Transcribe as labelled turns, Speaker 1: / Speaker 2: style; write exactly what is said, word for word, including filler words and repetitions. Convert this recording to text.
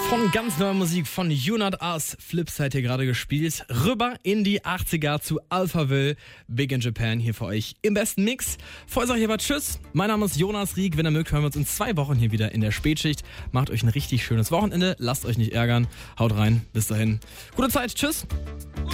Speaker 1: Von ganz neuer Musik von You Not Us, Flipside hier gerade gespielt. Rüber in die achtziger zu Alphaville, Big in Japan hier für euch im besten Mix. Vorher sage ich aber Tschüss, mein Name ist Jonas Rieck. Wenn ihr mögt, hören wir uns in zwei Wochen hier wieder in der Spätschicht. Macht euch ein richtig schönes Wochenende, lasst euch nicht ärgern, haut rein, bis dahin. Gute Zeit, tschüss.